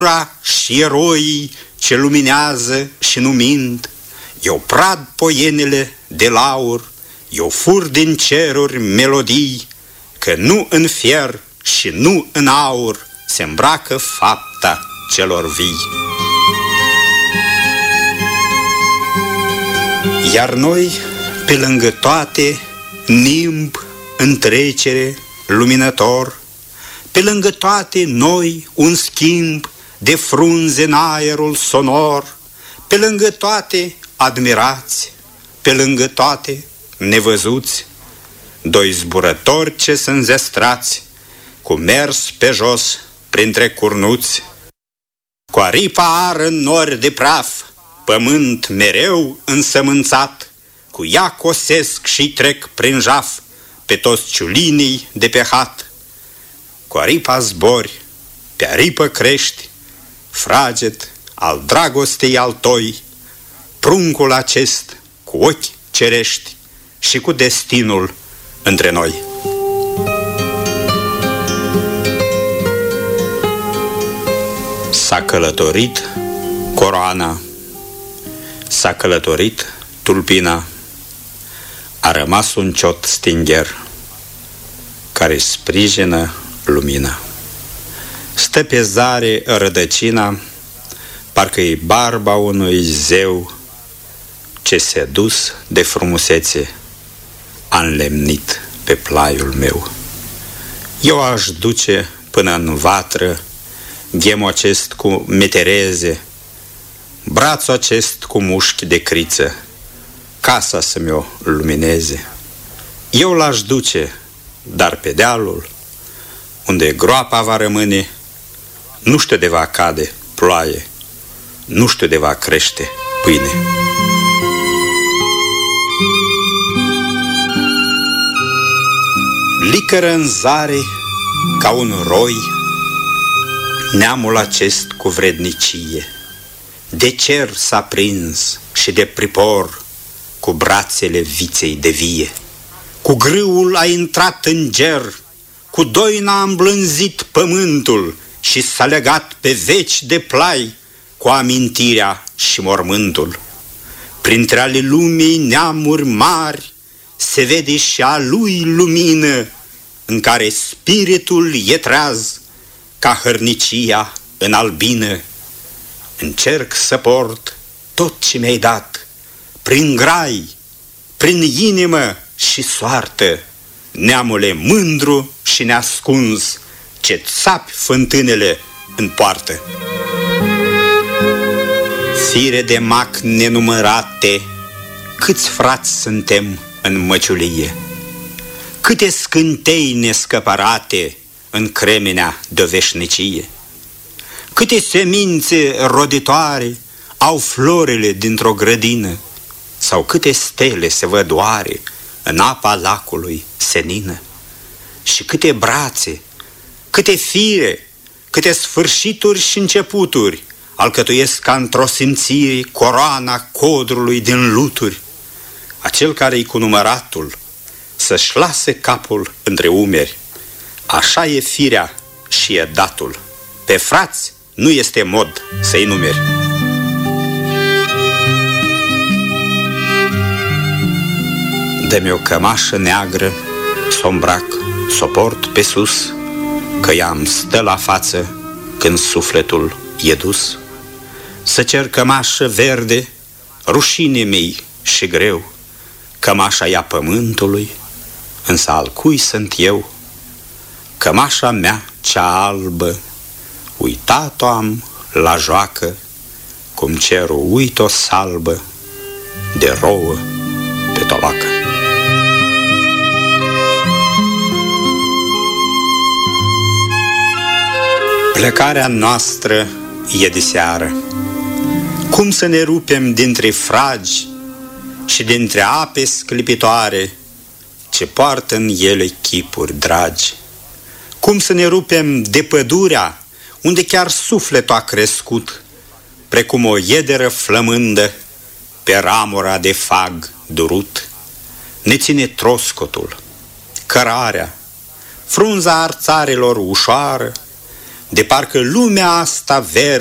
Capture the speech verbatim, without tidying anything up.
și eroii ce luminează și nu mint. Eu prad poienele de laur, eu fur din ceruri melodii, că nu în fier și nu în aur se îmbracă fapta celor vii. Iar noi, pe lângă toate, nimb, întrecere, luminător, pe lângă toate noi un schimb de frunze în aerul sonor, pe lângă toate admirați, pe lângă toate nevăzuți, doi zburători ce sunt zestrați, cu mers pe jos printre curnuți, cu aripa ară în nori de praf, pământ mereu însămânțat, cu ea cosesc și trec prin jaf pe toți ciulinii de pe hat. Cu aripa zbori, pe aripă crești, fraget al dragostei altoi, pruncul acest cu ochi cerești și cu destinul între noi. S-a călătorit coroana, s-a călătorit tulpina, a rămas un ciot stingher care sprijină lumina. Stă pe zare rădăcina, parcă e barba unui zeu ce sedus de frumusețe a înlemnit pe plaiul meu. Eu aș duce până în vatră ghemul acest cu metereze, brațul acest cu mușchi de criță, casa să mi-o lumineze. Eu l-aș duce, dar pe dealul, unde groapa va rămâne, nu știu de va cade ploaie, nu știu de va crește pâine. Licără în zare ca un roi neamul acest cu vrednicie, de cer s-a prins și de pripor cu brațele viței de vie. Cu grâul a intrat în ger, cu doina a îmblânzit pământul și s-a legat pe veci de plai cu amintirea și mormântul. Printre ale lumii neamuri mari se vede și a lui lumină, în care spiritul e treaz ca hărnicia în albină. Încerc să port tot ce mi-ai dat, prin grai, prin inimă și soartă, neamule mândru și neascuns, ce țapi fântânele în poartă. Fire de mac nenumărate, câți frați suntem în măciulie, câte scântei nescăpărate în cremenea de veșnicie, câte semințe roditoare au florile dintr-o grădină, sau câte stele se văd oare în apa lacului senină, și câte brațe, câte fire, câte sfârșituri și începuturi alcătuiesc ca într-o simțire coroana codrului din luturi. Acel care-i cu număratul să-și lase capul între umeri, așa e firea și e datul. Pe frați nu este mod să-i numeri. Dă-mi o cămașă neagră, s-o îmbrac, s-o port pe sus, că ea îmi stă la față când sufletul e dus. Să cer cămașă verde, rușine mei și greu, cămașa ea pământului, însă al cui sunt eu? Cămașa mea cea albă, uitat-o am la joacă, cum cerul uit-o salbă de rouă pe toloacă. Plecarea noastră e de seară. Cum să ne rupem dintre fragi și dintre ape sclipitoare ce poartă în ele chipuri dragi? Cum să ne rupem de pădurea unde chiar sufletul a crescut, precum o iederă flămândă pe ramura de fag durut? Ne ține troscotul, cărarea, frunza arțarilor ușoară, de parcă lumea asta verde